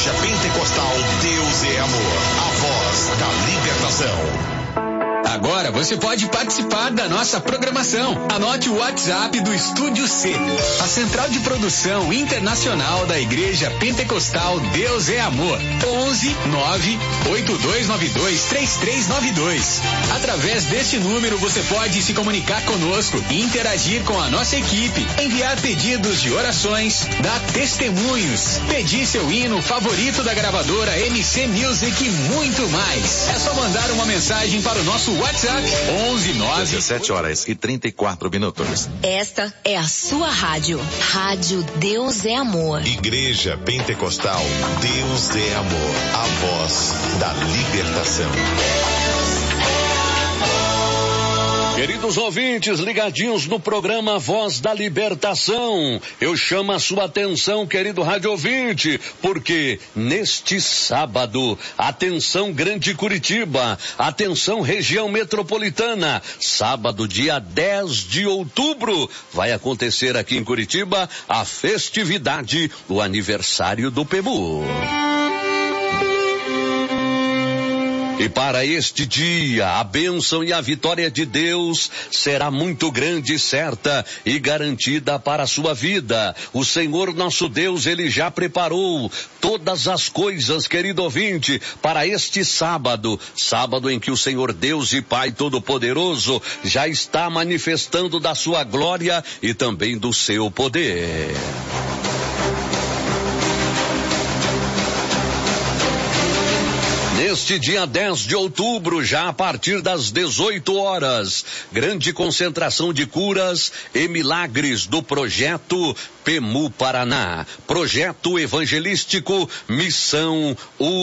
Igreja Pentecostal Deus é Amor, a voz da libertação. Agora você pode participar da nossa programação. Anote o WhatsApp do Estúdio C, a central de produção internacional da Igreja Pentecostal Deus é Amor. 11-9-8292-3392. Através deste número você pode se comunicar conosco e interagir com a nossa equipe, enviar pedidos de orações, dar testemunhos, pedir seu hino favorito da gravadora MC Music e muito mais. É só mandar uma mensagem para o nosso WhatsApp 11-9-17h34. Esta é a sua rádio. Rádio Deus é Amor. Igreja Pentecostal Deus é Amor, a voz da libertação. Queridos ouvintes, ligadinhos no programa Voz da Libertação, eu chamo a sua atenção, querido rádio ouvinte, porque neste sábado, atenção Grande Curitiba, atenção região metropolitana, sábado dia 10 de outubro, vai acontecer aqui em Curitiba a festividade do aniversário do PEMU. E para este dia, a bênção e a vitória de Deus será muito grande, certa e garantida para a sua vida. O Senhor nosso Deus, Ele já preparou todas as coisas, querido ouvinte, para este sábado. Sábado em que o Senhor Deus e Pai Todo-Poderoso já está manifestando da sua glória e também do seu poder. Neste dia 10 de outubro, já a partir das 18 horas, grande concentração de curas e milagres do projeto PEMU Paraná. Projeto evangelístico Missão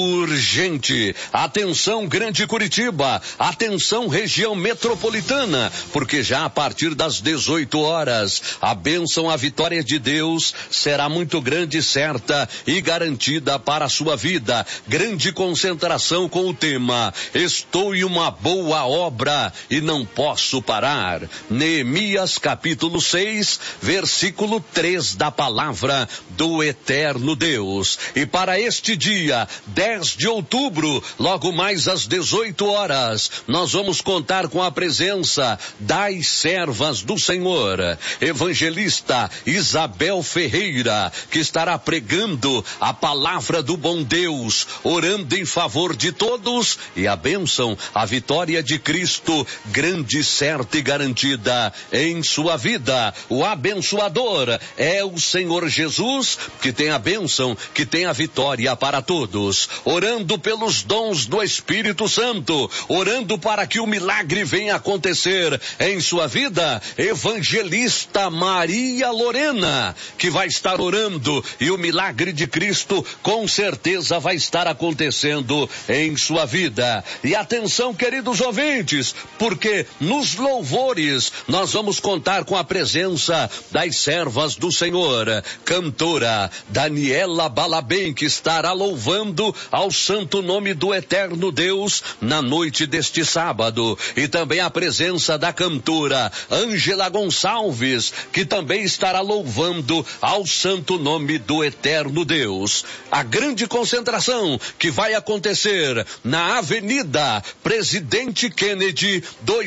Urgente. Atenção Grande Curitiba, atenção região metropolitana, porque já a partir das 18 horas, a bênção, a vitória de Deus será muito grande, certa e garantida para a sua vida. Grande concentração com o tema: estou em uma boa obra e não posso parar. Neemias capítulo 6, versículo 3 da palavra do eterno Deus. E para este dia, 10 de outubro, logo mais às 18 horas, nós vamos contar com a presença das servas do Senhor, evangelista Isabel Ferreira, que estará pregando a palavra do bom Deus, orando em favor de todos, e a bênção, a vitória de Cristo, grande, certa e garantida em sua vida. O abençoador é o Senhor Jesus, que tem a bênção, que tem a vitória para todos. Orando pelos dons do Espírito Santo, orando para que o milagre venha acontecer em sua vida, evangelista Maria Lorena, que vai estar orando, e o milagre de Cristo com certeza vai estar acontecendo em sua vida. E atenção, queridos ouvintes, porque nos louvores nós vamos contar com a presença das servas do Senhor. Cantora Daniela Balabem, que estará louvando ao santo nome do eterno Deus na noite deste sábado. E também a presença da cantora Ângela Gonçalves, que também estará louvando ao santo nome do eterno Deus. A grande concentração que vai acontecer na Avenida Presidente Kennedy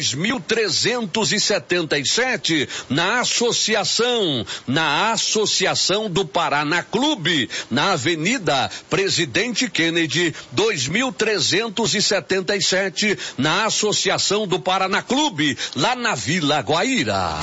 2377, na Associação do Paraná Clube, na Avenida Presidente Kennedy 2377, na Associação do Paraná Clube, lá na Vila Guaíra.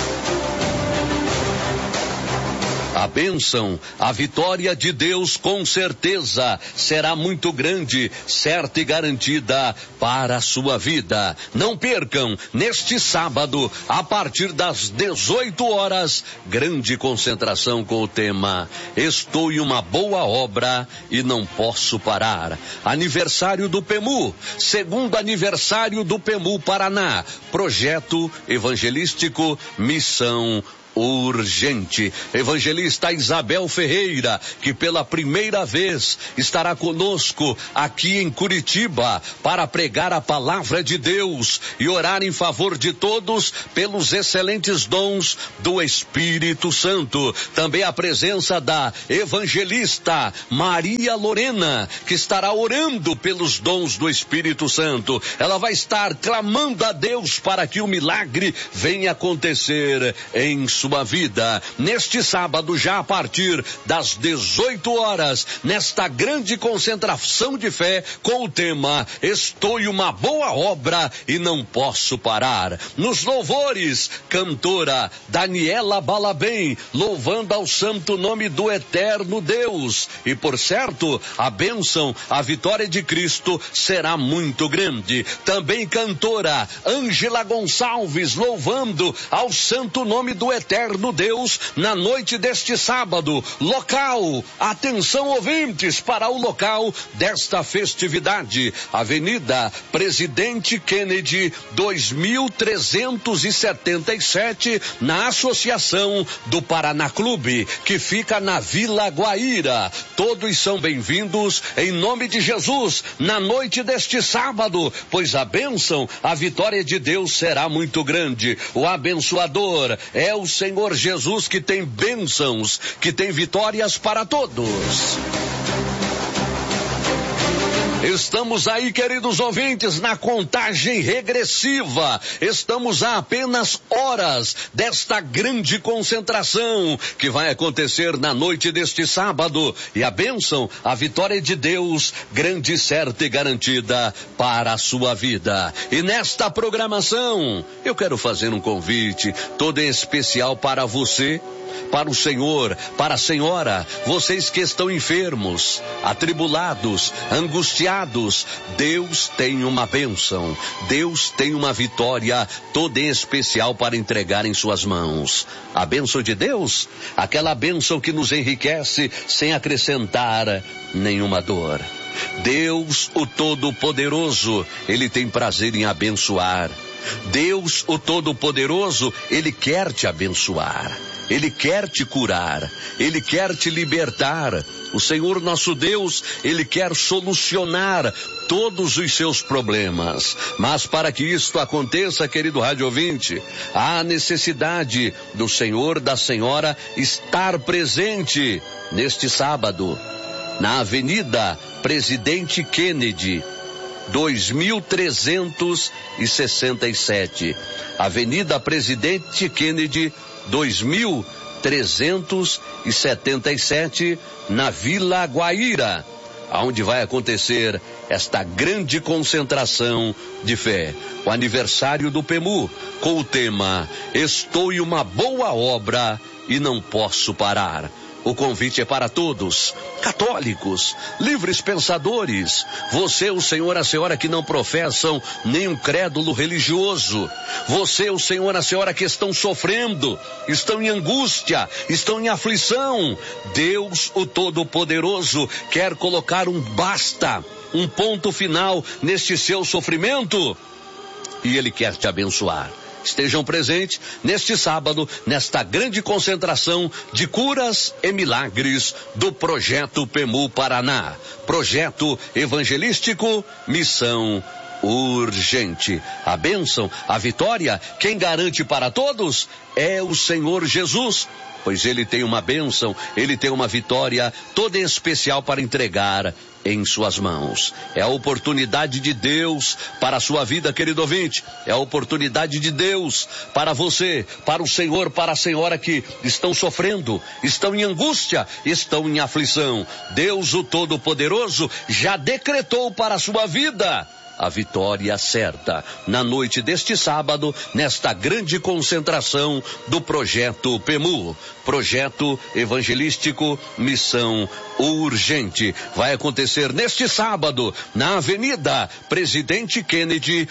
A bênção, a vitória de Deus com certeza será muito grande, certa e garantida para a sua vida. Não percam, neste sábado, a partir das 18 horas, grande concentração com o tema: estou em uma boa obra e não posso parar. Aniversário do PEMU, segundo aniversário do PEMU Paraná, projeto evangelístico Missão urgente. Evangelista Isabel Ferreira, que pela primeira vez estará conosco aqui em Curitiba para pregar a palavra de Deus e orar em favor de todos pelos excelentes dons do Espírito Santo. Também a presença da evangelista Maria Lorena, que estará orando pelos dons do Espírito Santo. Ela vai estar clamando a Deus para que o milagre venha acontecer em sua vida. Neste sábado, já a partir das 18 horas, nesta grande concentração de fé com o tema Estou em uma boa obra e não posso parar. Nos louvores, cantora Daniela Balabem, louvando ao santo nome do eterno Deus. E por certo, a bênção, a vitória de Cristo será muito grande. Também cantora Ângela Gonçalves, louvando ao santo nome do eterno Deus na noite deste sábado. Local, atenção ouvintes para o local desta festividade: Avenida Presidente Kennedy 2377, na Associação do Paraná Clube, que fica na Vila Guaíra. Todos são bem-vindos em nome de Jesus na noite deste sábado, pois a bênção, a vitória de Deus será muito grande. O abençoador é o Senhor Jesus, que tem bênçãos, que tem vitórias para todos. Estamos aí, queridos ouvintes, na contagem regressiva. Estamos a apenas horas desta grande concentração que vai acontecer na noite deste sábado. E a bênção, a vitória de Deus, grande, certa e garantida para a sua vida. E nesta programação, eu quero fazer um convite todo em especial para você, para o senhor, para a senhora, vocês que estão enfermos, atribulados, angustiados. Deus tem uma bênção, Deus tem uma vitória toda em especial para entregar em suas mãos. A bênção de Deus, aquela bênção que nos enriquece sem acrescentar nenhuma dor. Deus, o Todo-Poderoso, Ele tem prazer em abençoar. Deus, o Todo-Poderoso, Ele quer te abençoar. Ele quer te curar, Ele quer te libertar. O Senhor nosso Deus, Ele quer solucionar todos os seus problemas. Mas para que isto aconteça, querido rádio ouvinte, há necessidade do Senhor, da Senhora estar presente neste sábado, na Avenida Presidente Kennedy 2367. Avenida Presidente Kennedy 2377, na Vila Guaíra, onde vai acontecer esta grande concentração de fé. O aniversário do PEMU, com o tema Estou em uma boa obra e não posso parar. O convite é para todos, católicos, livres pensadores, você, o senhor, a senhora que não professam nenhum crédulo religioso, você, o senhor, a senhora que estão sofrendo, estão em angústia, estão em aflição. Deus, o Todo-Poderoso, quer colocar um basta, um ponto final neste seu sofrimento, e Ele quer te abençoar. Estejam presentes neste sábado, nesta grande concentração de curas e milagres do Projeto PEMU Paraná. Projeto evangelístico, missão urgente. A bênção, a vitória, quem garante para todos é o Senhor Jesus, pois Ele tem uma bênção, Ele tem uma vitória toda em especial para entregar em suas mãos. É a oportunidade de Deus para a sua vida, querido ouvinte. É a oportunidade de Deus para você, para o senhor, para a senhora que estão sofrendo, estão em angústia, estão em aflição. Deus, o Todo-Poderoso, já decretou para a sua vida a vitória certa. Na noite deste sábado, nesta grande concentração do Projeto PEMU, Projeto Evangelístico Missão Urgente. Vai acontecer neste sábado, na Avenida Presidente Kennedy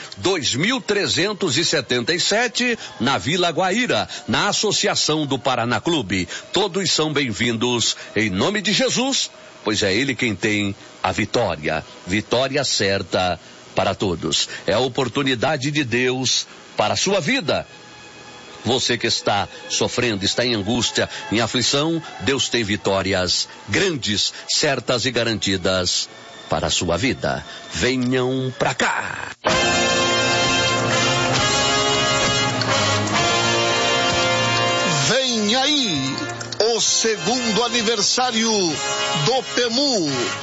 2377, na Vila Guaíra, na Associação do Paraná Clube. Todos são bem-vindos em nome de Jesus, pois é Ele quem tem a vitória. Vitória certa para todos. É a oportunidade de Deus para a sua vida. Você que está sofrendo, está em angústia, em aflição, Deus tem vitórias grandes, certas e garantidas para a sua vida. Venham pra cá. Vem aí o segundo aniversário do PEMU.